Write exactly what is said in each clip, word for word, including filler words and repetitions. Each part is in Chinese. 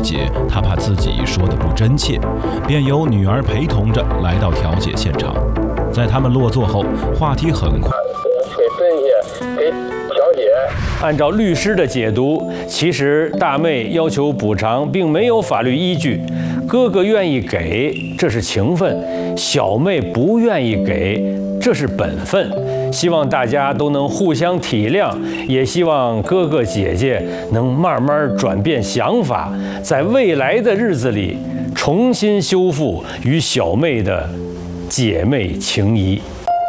解，他怕自己说的不真切，便由女儿陪同着来到调解现场。在他们落座后，话题很快给分析，给调解。 按照律师的解读，其实大妹要求补偿并没有法律依据，哥哥愿意给，这是情分；小妹不愿意给，这是本分。希望大家都能互相体谅，也希望哥哥姐姐能慢慢转变想法，在未来的日子里重新修复与小妹的姐妹情谊。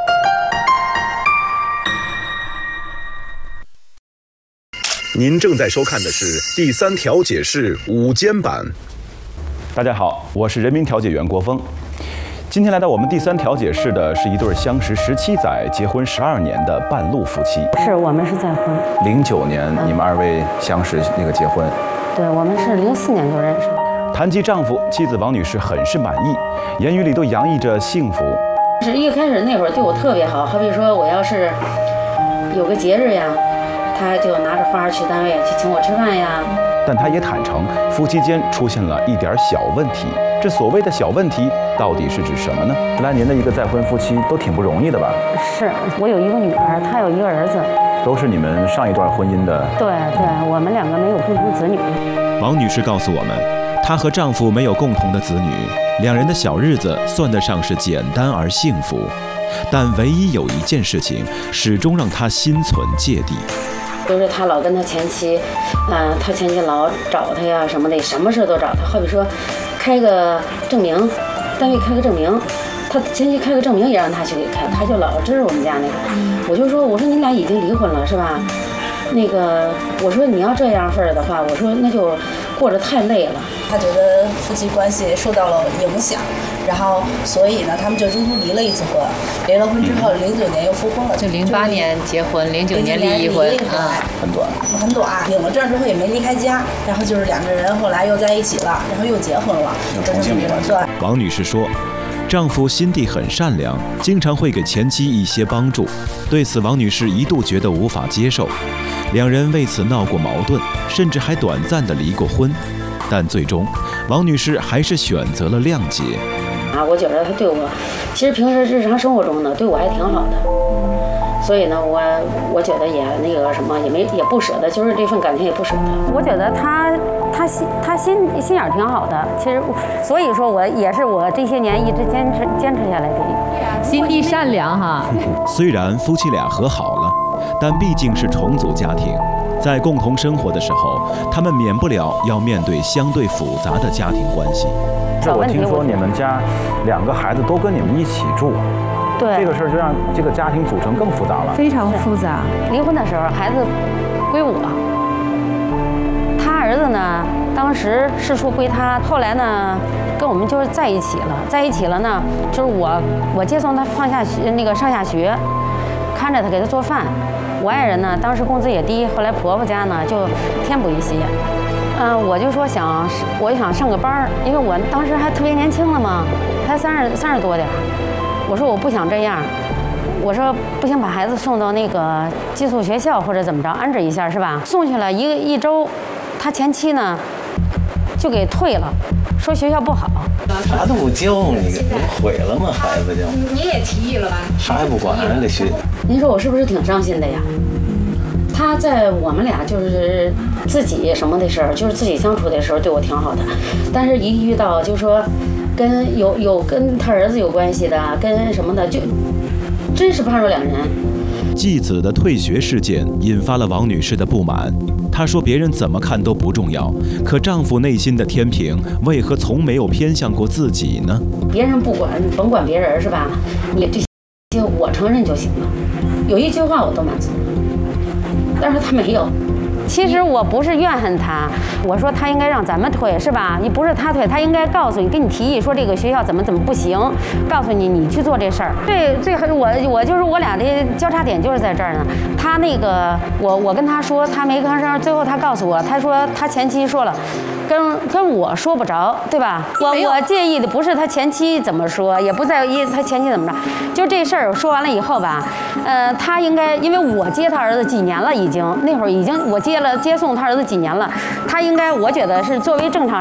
您正在收看的是第三调解室午间版。 大家好，我是人民调解员国峰。今天来到我们第三调解室的是一对相识十七载、结婚十二年的半路夫妻。 是我们是再婚。 零九年你们二位相识那个结婚。 对，我们是零四年就认识的。 谈及丈夫，妻子王女士很是满意，言语里都洋溢着幸福。 是一开始那会儿对我特别好，好比说我要是有个节日呀，他就拿着花去单位去请我吃饭呀。 但他也坦诚，夫妻间出现了一点小问题。这所谓的小问题，到底是指什么呢？十来年的一个再婚夫妻都挺不容易的吧？ 是我有一个女儿，他有一个儿子， 都是你们上一段婚姻的。 对对，我们两个没有共同子女。 王女士告诉我们，她和丈夫没有共同的子女，两人的小日子算得上是简单而幸福，但唯一有一件事情始终让她心存芥蒂。 就是他老跟他前妻，嗯、呃，他前妻老找他呀什么的，什么事都找他。好比说，开个证明，单位开个证明，他前妻开个证明也让他去给开，他就老支持我们家那个。我就说，我说你俩已经离婚了是吧？那个，我说你要这样份儿的话，我说那就过着太累了。 他觉得夫妻关系受到了影响，然后所以呢，他们就中途离了一次婚。离了婚之后，零九年又复婚了。 就零八年结婚，零九年离婚啊， 很短，很短。领了证之后也没离开家，然后就是两个人后来又在一起了，然后又结婚了， 又重新离婚。 王女士说，丈夫心地很善良，经常会给前妻一些帮助。对此，王女士一度觉得无法接受，两人为此闹过矛盾，甚至还短暂的离过婚。但最终，王女士还是选择了谅解。 啊，我觉得他对我，其实平时日常生活中呢，对我还挺好的。所以呢，我我觉得也那个什么，也没也不舍得，就是这份感情也不舍得。我觉得他他心他心心眼挺好的，其实所以说我也是我这些年一直坚持坚持下来的。 心地善良哈。 虽然夫妻俩和好了，但毕竟是重组家庭。在共同生活的时候，他们免不了要面对相对复杂的家庭关系。 这我听说你们家两个孩子都跟你们一起住， 对， 这个事儿就让这个家庭组成更复杂了， 非常复杂。 离婚的时候，孩子归我，他儿子呢，当时是说归他，后来呢，跟我们就是在一起了，在一起了呢，就是我我接送他放下学那个上下学，看着他给他做饭。我爱人呢，当时工资也低，后来婆婆家呢就添补一些。嗯、呃，我就说想，我就想上个班儿，因为我当时还特别年轻了嘛，才三十三十多点儿。我说我不想这样，我说不行，把孩子送到那个寄宿学校或者怎么着安置一下是吧？送去了一个一周，他前妻呢就给退了，说学校不好。 啥都不教你，给毁了吗？孩子就你也提议了吧？ 啥也不管，这学。 您说我是不是挺伤心的呀？他在我们俩就是自己什么的事儿，就是自己相处的时候对我挺好的，但是一遇到就说跟有有跟他儿子有关系的，跟什么的，就真是判若两人。 继子的退学事件引发了王女士的不满。她说别人怎么看都不重要，可丈夫内心的天平为何从没有偏向过自己呢？ 别人不管，甭管别人是吧？你这些我承认就行了。有一句话我都满足，但是他没有。其实我不是怨恨他，我说他应该让咱们退是吧？你不是他退，他应该告诉你，跟你提议说这个学校怎么怎么不行，告诉你你去做这事儿。最最我我就是我俩的交叉点就是在这儿呢。他那个我我跟他说他没吭声，最后他告诉我，他说他前妻说了，跟跟我说不着，对吧？我我介意的不是他前妻怎么说，也不在意他前妻怎么着，就这事儿说完了以后吧，呃，他应该因为我接他儿子几年了，已经那会儿已经我接了接送他儿子几年了，他应该我觉得是作为正常。